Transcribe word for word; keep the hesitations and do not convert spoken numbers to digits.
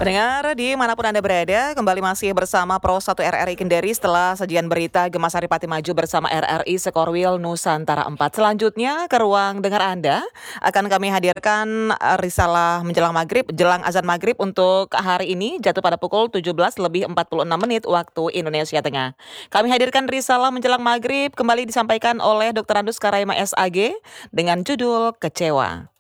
Pendengar dimanapun Anda berada, kembali masih bersama Pro satu R R I Kendari setelah sajian berita Gemah Saripati Maju bersama R R I Sekorwil Nusantara empat. Selanjutnya ke ruang dengar Anda akan kami hadirkan eh, risalah menjelang maghrib, jelang azan maghrib untuk hari ini jatuh pada pukul tujuh belas lebih empat puluh enam menit waktu Indonesia Tengah. Kami hadirkan risalah menjelang maghrib kembali disampaikan oleh doktor Andus Karaima S A G dengan judul Kecewa.